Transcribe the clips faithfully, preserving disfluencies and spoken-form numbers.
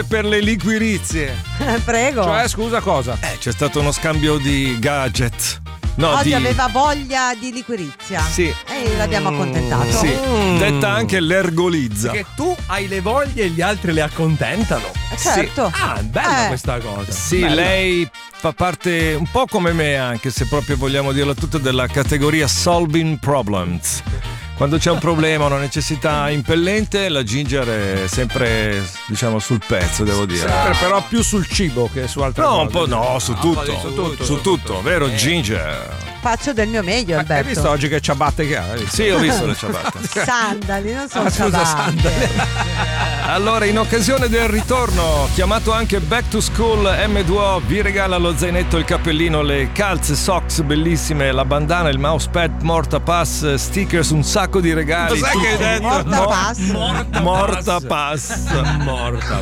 per le liquirizie. Prego. Cioè, scusa, cosa? Eh, c'è stato uno scambio di gadget. No, Oggi di... aveva voglia di liquirizia. Sì. E l'abbiamo accontentato. Sì, Mm. detta anche l'ergolizza. Che tu hai le voglie e gli altri le accontentano. Eh, Certo. Ah, bella Eh. questa cosa. Sì, Bella. lei fa parte un po' come me, anche se proprio vogliamo dirlo tutto, della categoria solving problems. Quando c'è un problema, una necessità impellente, la Ginger è sempre, diciamo, sul pezzo, devo dire. Sempre però più sul cibo che su altre No, cose. un po' no, su tutto. su tutto, Su su tutto, vero Ginger? Faccio del mio meglio, Hai Alberto. visto oggi che ciabatte che ha? Hai visto? Sì, ho visto le ciabatte. Sandali, non sono Ah, scusa, ciabatte. Allora, in occasione del ritorno, chiamato anche Back to School, M due O vi regala lo zainetto, il cappellino, le calze, socks bellissime, la bandana, il mousepad, Morta Pass, stickers, un sacco di regali. Cos'è che hai detto? Morta Mo- pass. Morta Pass. Morta.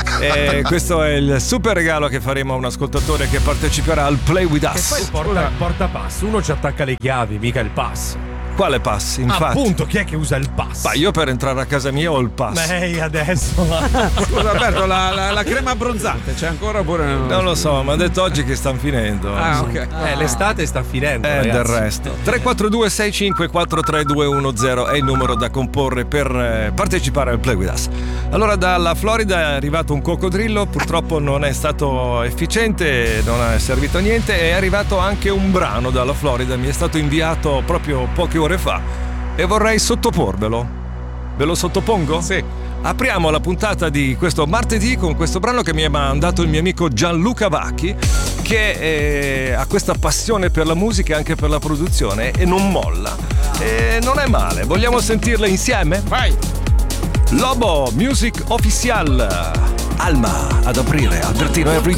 E questo è il super regalo che faremo a un ascoltatore che parteciperà al Play With E Us. poi porta, porta pass, uno ci attacca le chiavi, mica il pass. Quale pass? Infatti. Appunto, chi è che usa il pass? Ma io per entrare a casa mia ho il pass. Ehi, adesso. Scusa Alberto, la, la, la crema abbronzante c'è ancora oppure no? Non lo so, mi ha detto oggi che stanno finendo. Ah, ok. Eh, l'estate sta finendo. Eh, ragazzi. del resto. tre quattro due sei cinque quattro tre due uno zero è il numero da comporre per eh, partecipare al Play With Us. Allora, dalla Florida è arrivato un coccodrillo, purtroppo non è stato efficiente, non è servito a niente. È arrivato anche un brano dalla Florida, mi è stato inviato proprio poche ore fa e vorrei sottoporvelo. Ve lo sottopongo? Sì. Apriamo la puntata di questo martedì con questo brano che mi ha mandato il mio amico Gianluca Vacchi, che eh, ha questa passione per la musica e anche per la produzione e non molla. E non è male, vogliamo sentirla insieme? Vai! Lobo Music Official. Alma ad aprire, Albertino Every